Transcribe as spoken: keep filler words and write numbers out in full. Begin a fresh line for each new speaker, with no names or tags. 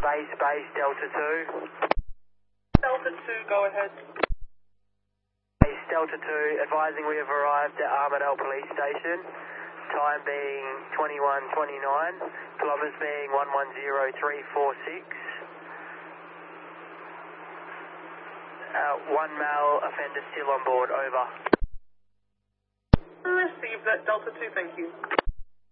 Base, base, Delta two.
Delta two, go ahead.
Base, Delta two, advising we have arrived at Armadale Police Station. Time being twenty-one twenty-nine, kilometres being one one zero three four six. Uh, one male offender still on board, over.
Received that, Delta two, thank you.